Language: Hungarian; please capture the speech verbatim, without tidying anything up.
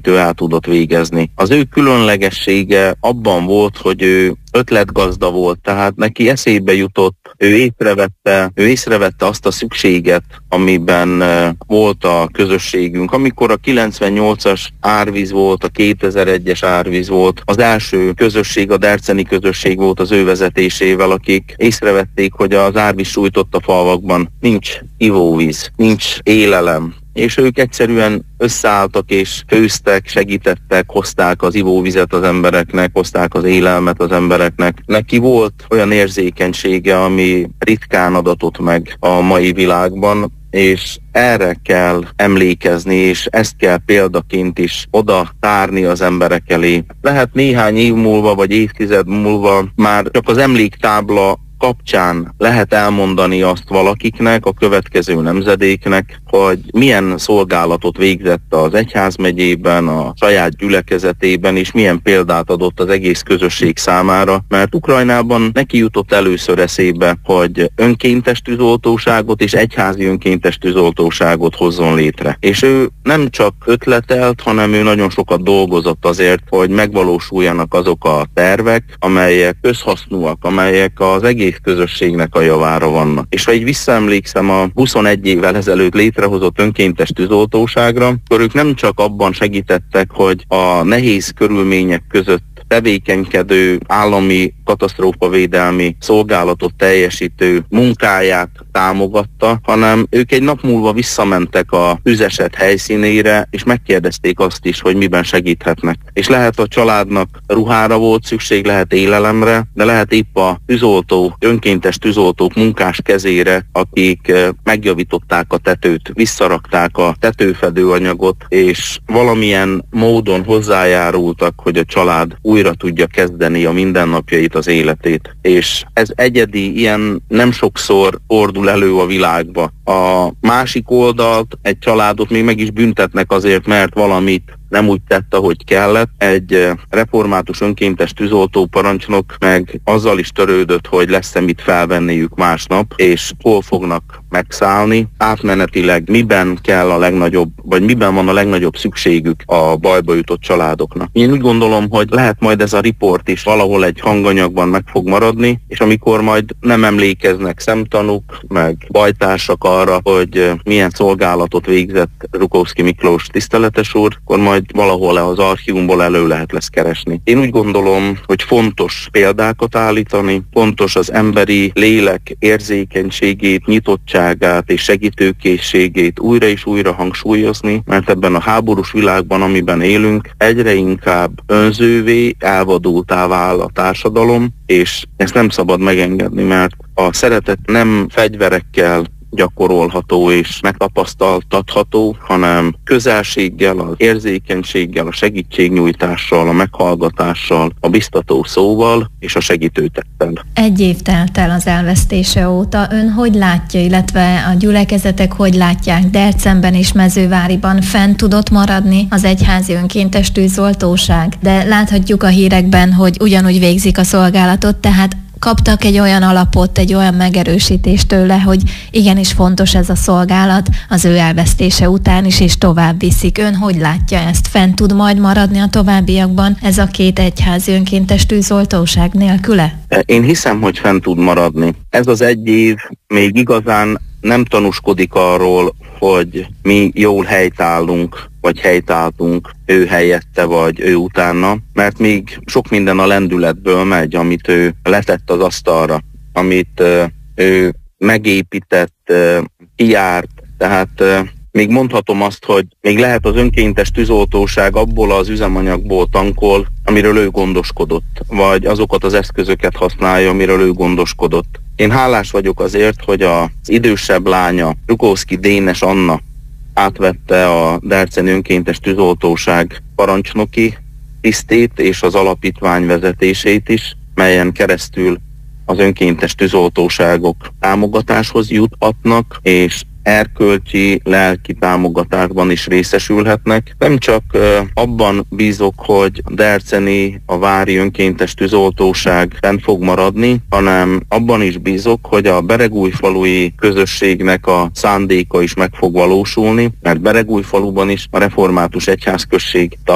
amit ő el tudott végezni. Az ő különlegessége abban volt, hogy ő ötletgazda volt, tehát neki eszébe jutott, ő észrevette, ő észrevette azt a szükséget, amiben uh, volt a közösségünk. Amikor a kilencvennyolcas árvíz volt, a kétezer-egyes árvíz volt, az első közösség, a derceni közösség volt az ő vezetésével, akik észrevették, hogy az árvíz sújtotta falvakban nincs ivóvíz, nincs élelem, és ők egyszerűen összeálltak és főztek, segítettek, hozták az ivóvizet az embereknek, hozták az élelmet az embereknek. Neki volt olyan érzékenysége, ami ritkán adatott meg a mai világban, és erre kell emlékezni, és ezt kell példaként is oda tárni az emberek elé. Lehet néhány év múlva, vagy évtized múlva már csak az emléktábla kapcsán lehet elmondani azt valakiknek, a következő nemzedéknek, hogy milyen szolgálatot végzett az egyházmegyében, a saját gyülekezetében, és milyen példát adott az egész közösség számára, mert Ukrajnában neki jutott először eszébe, hogy önkéntes tűzoltóságot és egyházi önkéntes tűzoltóságot hozzon létre. És ő nem csak ötletelt, hanem ő nagyon sokat dolgozott azért, hogy megvalósuljanak azok a tervek, amelyek közhasznúak, amelyek az egész közösségnek a javára vannak. És ha így visszaemlékszem a huszonegy évvel ezelőtt létrehozott önkéntes tűzoltóságra, akkor ők nem csak abban segítettek, hogy a nehéz körülmények között tevékenykedő állami katasztrófavédelmi szolgálatot teljesítő munkáját támogatta, hanem ők egy nap múlva visszamentek a tüzeset helyszínére, és megkérdezték azt is, hogy miben segíthetnek. És lehet a családnak ruhára volt szükség, lehet élelemre, de lehet épp a tűzoltó, önkéntes tűzoltók munkás kezére, akik megjavították a tetőt, visszarakták a tetőfedőanyagot, és valamilyen módon hozzájárultak, hogy a család újra tudja kezdeni a mindennapjait, az életét. És ez egyedi, ilyen nem sokszor fordul elő a világba. A másik oldalt, egy családot még meg is büntetnek azért, mert valamit nem úgy tett, ahogy kellett. Egy református önkéntes tűzoltó parancsnok meg azzal is törődött, hogy lesz-e mit felvenniük másnap, és hol fognak megszállni. Átmenetileg miben kell a legnagyobb, vagy miben van a legnagyobb szükségük a bajba jutott családoknak. Én úgy gondolom, hogy lehet majd ez a riport is valahol egy hanganyagban meg fog maradni, és amikor majd nem emlékeznek szemtanúk, meg bajtársak arra, hogy milyen szolgálatot végzett Rukowski Miklós tiszteletes úr, akkor majd valahol az archívumból elő lehet lesz keresni. Én úgy gondolom, hogy fontos példákat állítani, fontos az emberi lélek érzékenységét, nyitottságát és segítőkészségét újra és újra hangsúlyozni, mert ebben a háborús világban, amiben élünk, egyre inkább önzővé, elvadultá vál a társadalom, és ezt nem szabad megengedni, mert a szeretet nem fegyverekkel gyakorolható és megtapasztaltatható, hanem közelséggel, az érzékenységgel, a segítségnyújtással, a meghallgatással, a biztató szóval és a segítőtettel. Egy év telt el az elvesztése óta. Ön hogy látja, illetve a gyülekezetek hogy látják Dercenben és Mezőváriban? Fenn tudott maradni az egyházi önkéntes tűzoltóság? De láthatjuk a hírekben, hogy ugyanúgy végzik a szolgálatot, tehát kaptak egy olyan alapot, egy olyan megerősítést tőle, hogy igenis fontos ez a szolgálat az ő elvesztése után is, és tovább viszik. Ön hogy látja ezt? Fenn tud majd maradni a továbbiakban ez a két egyházi önkéntes tűzoltóság nélküle? Én hiszem, hogy fenn tud maradni. Ez az egy év még igazán nem tanúskodik arról, hogy mi jól helytállunk, vagy helytáltunk ő helyette, vagy ő utána, mert még sok minden a lendületből megy, amit ő letett az asztalra, amit uh, ő megépített, uh, kijárt, tehát uh, még mondhatom azt, hogy még lehet az önkéntes tűzoltóság abból az üzemanyagból tankol, amiről ő gondoskodott, vagy azokat az eszközöket használja, amiről ő gondoskodott. Én hálás vagyok azért, hogy az idősebb lánya, Rukowski Dénes Anna átvette a derceni önkéntes tűzoltóság parancsnoki tisztét és az alapítvány vezetését is, melyen keresztül az önkéntes tűzoltóságok támogatáshoz juthatnak, és erkölcsi, lelki támogatásban is részesülhetnek. Nem csak uh, abban bízok, hogy a derceni, a vári önkéntes tűzoltóság fenn fog maradni, hanem abban is bízok, hogy a beregújfalui közösségnek a szándéka is meg fog valósulni, mert Beregújfaluban is a református egyházközség